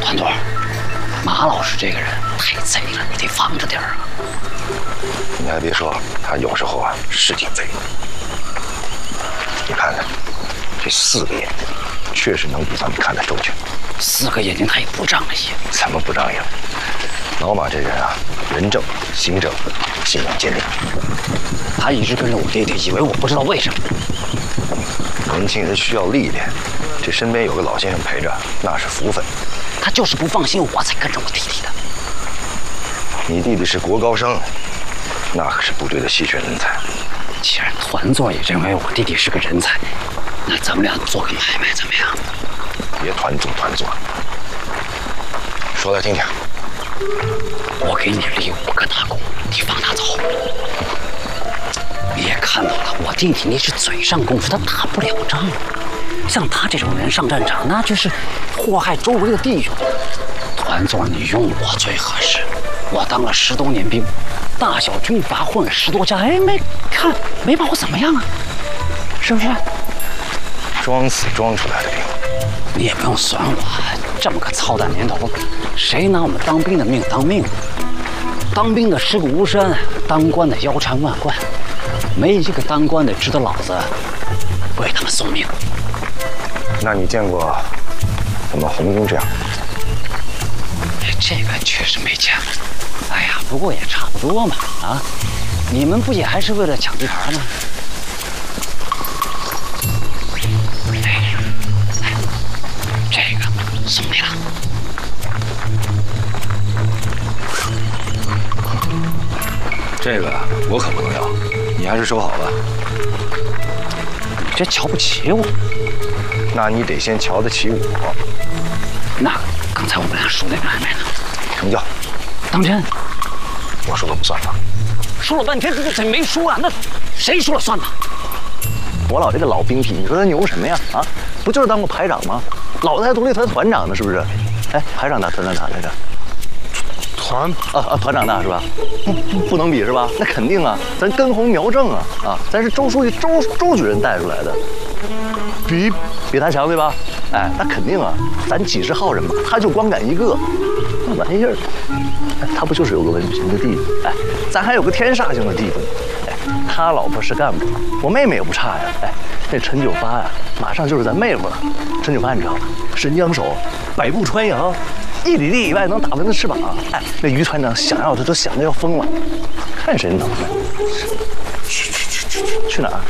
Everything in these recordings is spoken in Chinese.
团座，马老师这个人太贼了，你得防着点啊。 你还别说，他有时候啊是挺贼。你看看，这4个眼睛，确实能比咱们看得周全。 4个眼睛他也不仗义。 怎么不仗义了？老马这人啊，人正行正，信仰坚定。 他一直跟着我弟弟，以为我不知道为什么。 年轻人需要历练，这身边有个老先生陪着，那是福分。 他就是不放心我才跟着我弟弟的。 你弟弟是国高生，那可是部队的稀缺人才。 既然团座也认为我弟弟是个人才，那咱们俩做个买卖怎么样？ 别团做，说来听听。 我给你立5个大功，你放他走。你也看到了，我弟弟那是嘴上功夫，他打不了仗。像他这种人上战场，那就是祸害周围的弟兄。团座，你用我最合适。我当了10多年兵，大小军阀混了10多家，哎，没把我怎么样啊？是不是？ 装死装出来的兵。 你也不用损我，这么个操蛋年头，谁拿我们当兵的命当命？当兵的尸骨无声，当官的腰缠万贯，没一个当官的值得老子为他们送命。 那你见过我们红军这样？ 这个确实没见过。哎呀，不过也差不多嘛，啊，你们不也还是为了抢地盘吗？这个送你了。 这个我可不能要，你还是收好吧。 你这瞧不起我？ 那你得先瞧得起我。 那刚才我们俩说那买卖呢？ 成交。 当真？ 我说了不算吧？ 说了半天这没说啊，那谁说了算呢？ 我老这个老兵痞，你说他牛什么呀？啊，不就是当过排长吗？老子还独立团团长呢，是不是？哎，排长大，团长大来着？团长大是吧？不能比是吧？那肯定啊，咱根红苗正啊，咱是周书记周举人带出来的，比他强对吧？哎，那肯定啊，咱几十号人嘛，他就光赶1个，那玩意儿，哎，他不就是有个文凭的弟弟？哎，咱还有个天煞星的弟弟，哎，他老婆是干部，我妹妹也不差呀，哎，那陈九发呀，马上就是咱妹夫了。陈九发你知道吗？神枪手，百步穿杨，1里地以外能打翻他翅膀。哎，那于团长想要他都想得要疯了，看谁能耐。去哪儿？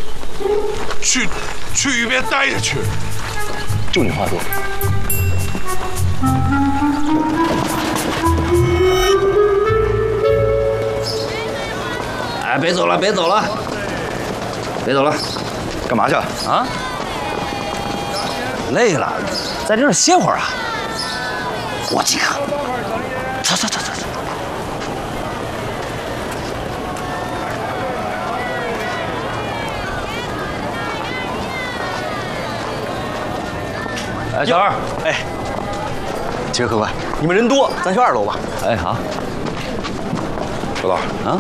去一边待着去。 就你话多。 哎，别走了，别走了，别走了， 干嘛去？ 啊？累了，在这儿歇会儿啊。 我几个，走。 哎，小二， 哎，几位客官，你们人多，咱去2楼吧。 哎，好。 周导啊？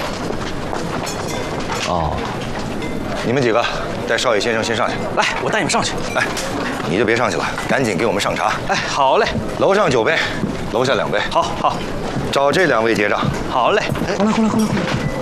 哦， 你们几个带少爷先生先上去。 来，我带你们上去。 哎，你就别上去了，赶紧给我们上茶。 哎，好嘞。 楼上9杯，楼下2杯。 好， 找这2位结账。 好嘞。过来。